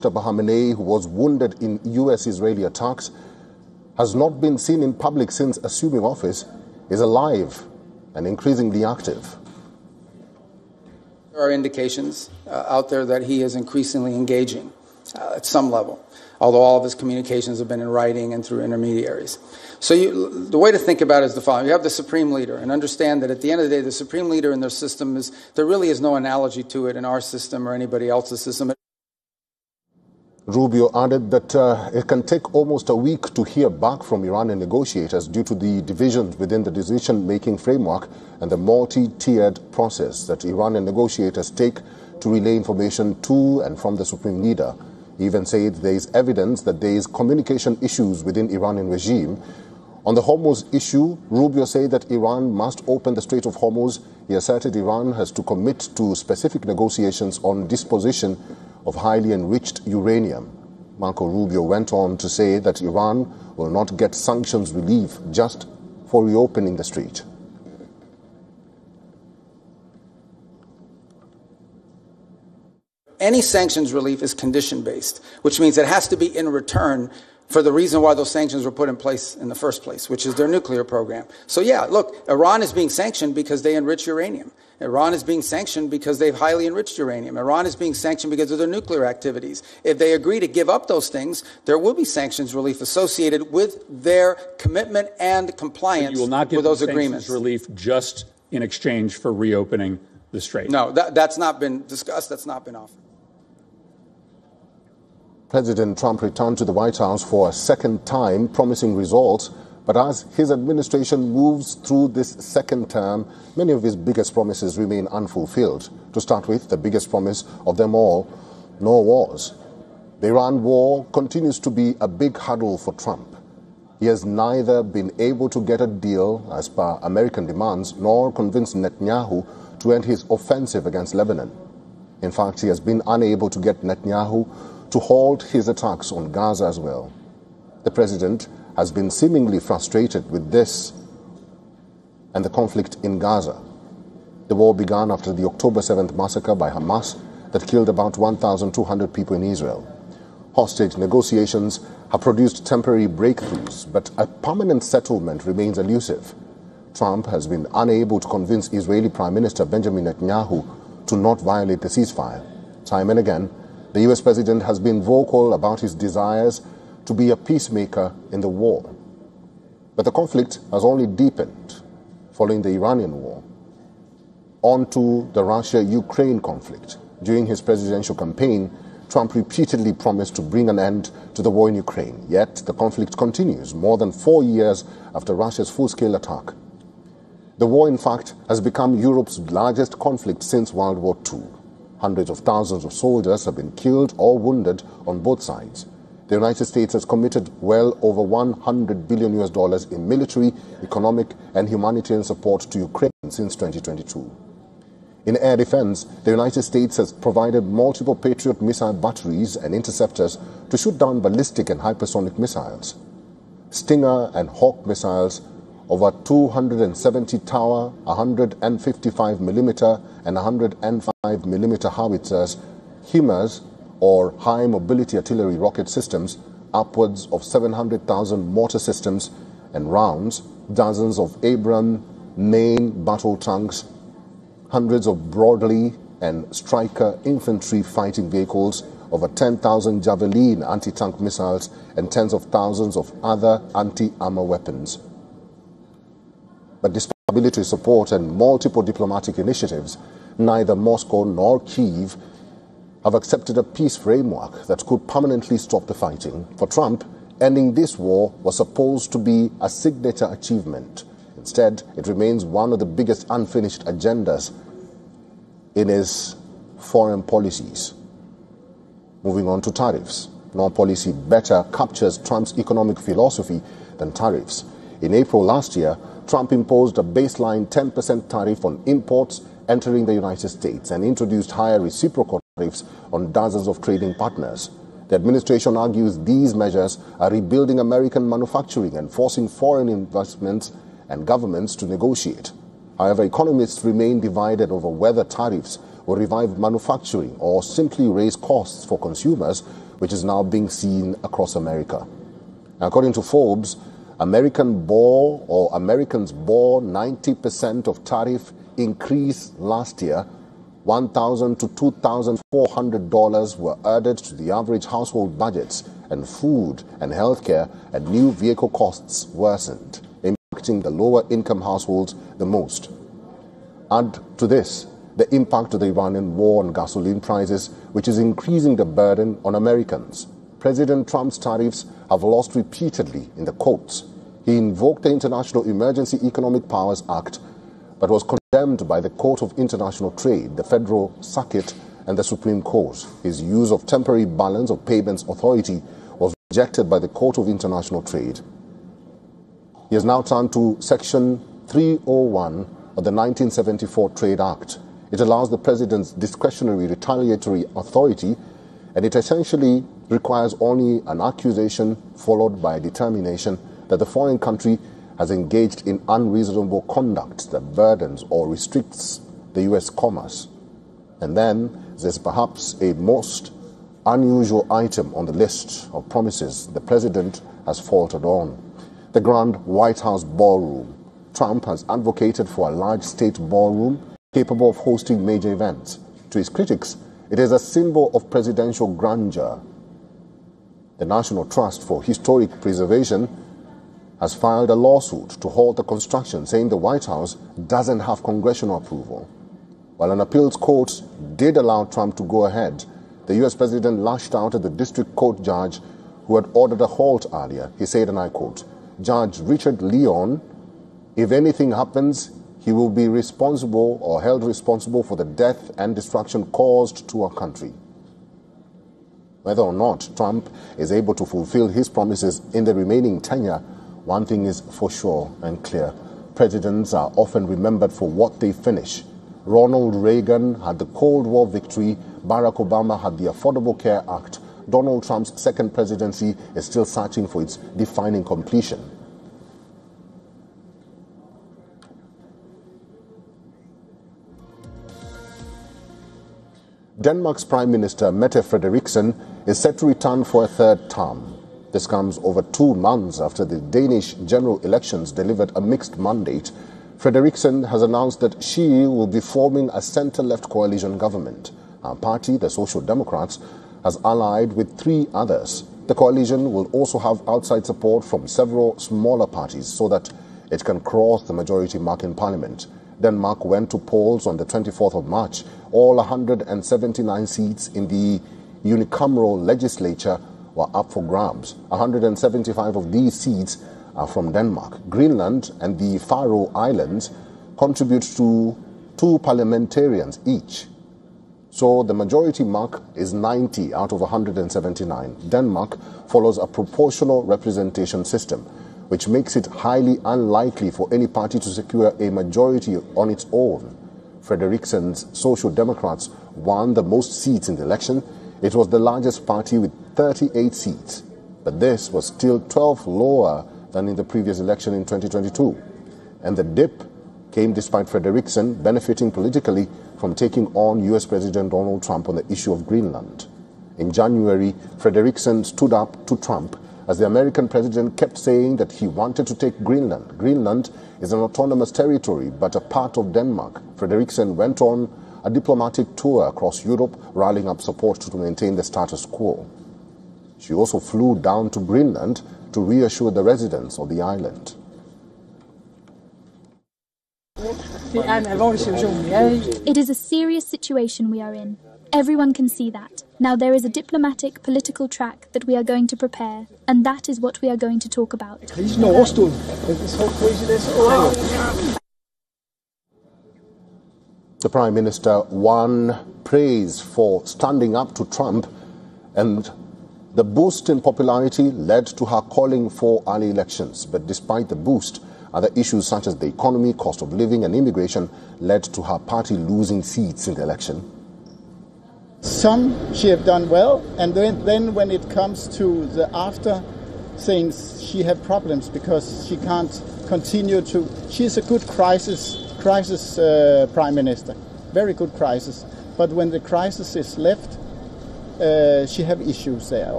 Khamenei, who was wounded in U.S.-Israeli attacks, has not been seen in public since assuming office, is alive and increasingly active. There are indications out there that he is increasingly engaging at some level, although all of his communications have been in writing and through intermediaries. So the way to think about it is the following. You have the supreme leader, and understand that at the end of the day, the supreme leader in their system there really is no analogy to it in our system or anybody else's system. Rubio added that it can take almost a week to hear back from Iranian negotiators due to the divisions within the decision-making framework and the multi-tiered process that Iranian negotiators take to relay information to and from the supreme leader. He even said there is evidence that there is communication issues within Iranian regime. On the Hormuz issue, Rubio said that Iran must open the Strait of Hormuz. He asserted Iran has to commit to specific negotiations on disposition of highly enriched uranium. Marco Rubio went on to say that Iran will not get sanctions relief just for reopening the strait. Any sanctions relief is condition-based, which means it has to be in return for the reason why those sanctions were put in place in the first place, which is their nuclear program. So yeah, look, Iran is being sanctioned because they enrich uranium. Iran is being sanctioned because they've highly enriched uranium. Iran is being sanctioned because of their nuclear activities. If they agree to give up those things, there will be sanctions relief associated with their commitment and compliance with those agreements. You will not give sanctions relief just in exchange for reopening the strait? No, that's not been discussed. That's not been offered. President Trump returned to the White House for a second time, promising results. But as his administration moves through this second term, many of his biggest promises remain unfulfilled. To start with, the biggest promise of them all, no wars. The Iran war continues to be a big hurdle for Trump. He has neither been able to get a deal as per American demands, nor convince Netanyahu to end his offensive against Lebanon. In fact, he has been unable to get Netanyahu to halt his attacks on Gaza as well. The president has been seemingly frustrated with this and the conflict in Gaza. The war began after the October 7th massacre by Hamas that killed about 1,200 people in Israel. Hostage negotiations have produced temporary breakthroughs, but a permanent settlement remains elusive. Trump has been unable to convince Israeli Prime Minister Benjamin Netanyahu to not violate the ceasefire. Time and again, the U.S. president has been vocal about his desires to be a peacemaker in the war. But the conflict has only deepened following the Iranian war. On to the Russia-Ukraine conflict. During his presidential campaign, Trump repeatedly promised to bring an end to the war in Ukraine. Yet the conflict continues more than 4 years after Russia's full-scale attack. The war, in fact, has become Europe's largest conflict since World War II. Hundreds of thousands of soldiers have been killed or wounded on both sides. The United States has committed well over $100 billion in military, economic, and humanitarian support to Ukraine since 2022. In air defense, the United States has provided multiple Patriot missile batteries and interceptors to shoot down ballistic and hypersonic missiles. Stinger and Hawk missiles over 270 Tower, 155 millimeter and 105 millimeter howitzers, HIMARS, or high mobility artillery rocket systems, upwards of 700,000 mortar systems and rounds, dozens of Abrams main battle tanks, hundreds of Bradley and Stryker infantry fighting vehicles, over 10,000 Javelin anti-tank missiles, and tens of thousands of other anti-armor weapons. But despite military support and multiple diplomatic initiatives, neither Moscow nor Kyiv have accepted a peace framework that could permanently stop the fighting. For Trump, ending this war was supposed to be a signature achievement. Instead, it remains one of the biggest unfinished agendas in his foreign policies. Moving on to tariffs. No policy better captures Trump's economic philosophy than tariffs. In April last year, Trump imposed a baseline 10% tariff on imports entering the United States and introduced higher reciprocal tariffs on dozens of trading partners. The administration argues these measures are rebuilding American manufacturing and forcing foreign investments and governments to negotiate. However, economists remain divided over whether tariffs will revive manufacturing or simply raise costs for consumers which is now being seen across America. According to Forbes, Americans bore 90% of tariff increase last year. $1,000 to $2,400 were added to the average household budgets, and food and healthcare and new vehicle costs worsened, impacting the lower income households the most. Add to this the impact of the Iranian war on gasoline prices, which is increasing the burden on Americans. President Trump's tariffs have lost repeatedly in the courts. He invoked the International Emergency Economic Powers Act, but was condemned by the Court of International Trade, the Federal Circuit, and the Supreme Court. His use of temporary balance of payments authority was rejected by the Court of International Trade. He has now turned to Section 301 of the 1974 Trade Act. It allows the president's discretionary retaliatory authority, and it essentially requires only an accusation followed by a determination that the foreign country has engaged in unreasonable conduct that burdens or restricts the U.S. commerce. And then there's perhaps a most unusual item on the list of promises the president has faltered on: the Grand White House Ballroom. Trump has advocated for a large state ballroom capable of hosting major events. To his critics, it is a symbol of presidential grandeur. The National Trust for Historic Preservation has filed a lawsuit to halt the construction, saying the White House doesn't have congressional approval. While an appeals court did allow Trump to go ahead, the U.S. president lashed out at the district court judge who had ordered a halt earlier. He said, and I quote, "Judge Richard Leon, if anything happens, he will be responsible or held responsible for the death and destruction caused to our country." Whether or not Trump is able to fulfill his promises in the remaining tenure, one thing is for sure and clear: presidents are often remembered for what they finish. Ronald Reagan had the Cold War victory. Barack Obama had the Affordable Care Act. Donald Trump's second presidency is still searching for its defining completion. Denmark's Prime Minister Mette Frederiksen is set to return for a third term. This comes over 2 months after the Danish general elections delivered a mixed mandate. Frederiksen has announced that she will be forming a centre-left coalition government. Her party, the Social Democrats, has allied with 3 others. The coalition will also have outside support from several smaller parties so that it can cross the majority mark in parliament. Denmark went to polls on the 24th of March. All 179 seats in the unicameral legislature were up for grabs. 175 of these seats are from Denmark. Greenland and the Faroe Islands contribute to 2 parliamentarians each. So the majority mark is 90 out of 179. Denmark follows a proportional representation system, which makes it highly unlikely for any party to secure a majority on its own. Frederiksen's Social Democrats won the most seats in the election. It was the largest party with 38 seats, but this was still 12 lower than in the previous election in 2022. And the dip came despite Frederiksen benefiting politically from taking on U.S. President Donald Trump on the issue of Greenland. In January, Frederiksen stood up to Trump as the American president kept saying that he wanted to take Greenland. Greenland is an autonomous territory, but a part of Denmark. Frederiksen went on a diplomatic tour across Europe, rallying up support to maintain the status quo. She also flew down to Greenland to reassure the residents of the island. It is a serious situation we are in. Everyone can see that. Now there is a diplomatic, political track that we are going to prepare, and that is what we are going to talk about. The Prime Minister won praise for standing up to Trump, and the boost in popularity led to her calling for early elections. But despite the boost, other issues such as the economy, cost of living and immigration led to her party losing seats in the election. Some she have done well, and then when it comes to the after things, she had problems because she can't continue to. She's a good crisis prime minister, very good crisis. But when the crisis is left, she have issues there